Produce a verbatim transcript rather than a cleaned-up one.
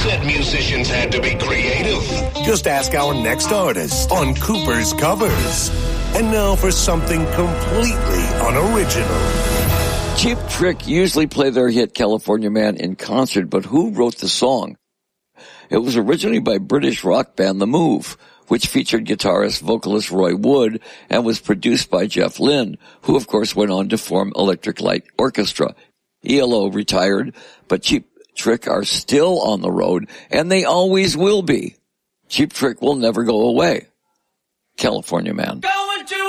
said musicians had to be creative. Just ask our next artist on Cooper's Covers. And now for something completely unoriginal. Cheap Trick usually play their hit California Man in concert, but who wrote the song? It was originally by British rock band The Move, which featured guitarist vocalist Roy Wood and was produced by Jeff Lynne, who of course went on to form Electric Light Orchestra. E L O retired, but Cheap Trick are still on the road, and they always will be. Cheap Trick will never go away. California Man. Going to